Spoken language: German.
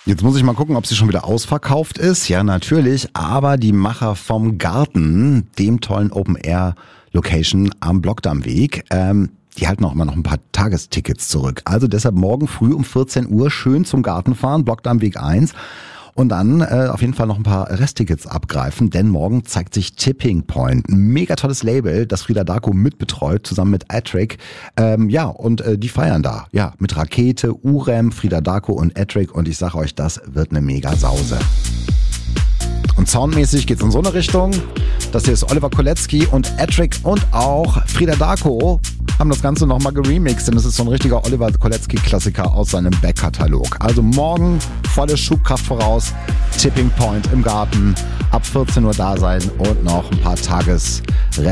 Jetzt muss ich mal gucken, ob sie schon wieder ausverkauft ist. Ja, natürlich. Aber die Macher vom Garten, dem tollen Open-Air-Location am Blockdammweg, die halten auch immer noch ein paar Tagestickets zurück. Also deshalb morgen früh um 14 Uhr schön zum Garten fahren, Blockdammweg 1. Und dann auf jeden Fall noch ein paar Resttickets abgreifen, denn morgen zeigt sich Tipping Point. Ein mega tolles Label, das Frida Darko mitbetreut, zusammen mit Attrick. Die feiern da. Ja, mit Rakete, Urem, Frida Darko und Attrick. Und ich sage euch, das wird eine mega Sause. Und soundmäßig geht's in so eine Richtung. Das hier ist Oliver Kolecki und Attrick und auch Frida Darko haben das Ganze nochmal geremixed, denn es ist so ein richtiger Oliver Kolecki-Klassiker aus seinem Backkatalog. Also morgen volle Schubkraft voraus, Tipping Point im Garten, ab 14 Uhr da sein und noch ein paar Tagesreste